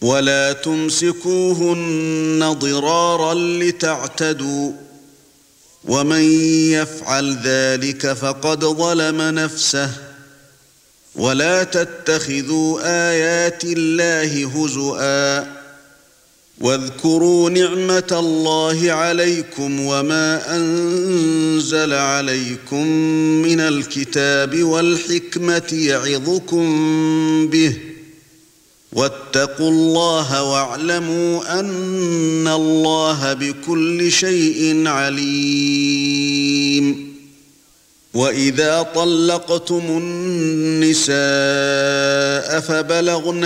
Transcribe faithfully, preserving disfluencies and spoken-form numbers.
ولا تمسكوهن ضرارا لتعتدوا ومن يفعل ذلك فقد ظلم نفسه ولا تتخذوا آيات الله هزؤا واذكروا نعمة الله عليكم وما أنزل عليكم من الكتاب والحكمة يعظكم به واتقوا الله واعلموا أن الله بكل شيء عليم وإذا طلقتم النساء فبلغن